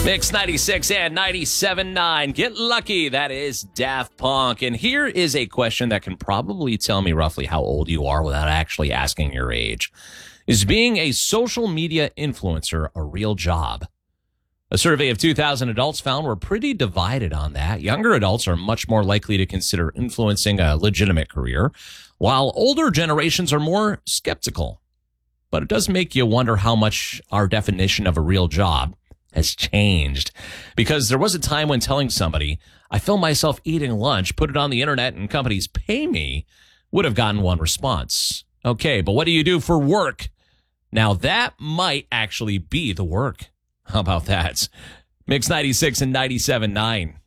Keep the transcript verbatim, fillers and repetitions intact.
Mix ninety-six and ninety-seven point nine. Get lucky. That is Daft Punk. And here is a question that can probably tell me roughly how old you are without actually asking your age. Is being a social media influencer a real job? A survey of two thousand adults found we're pretty divided on that. Younger adults are much more likely to consider influencing a legitimate career, while older generations are more skeptical. But it does make you wonder how much our definition of a real job has changed. Because there was a time when telling somebody, I film myself eating lunch, put it on the internet, and companies pay me, would have gotten one response. Okay, but what do you do for work? Now that might actually be the work. How about that? Mix ninety-six and ninety-seven point nine.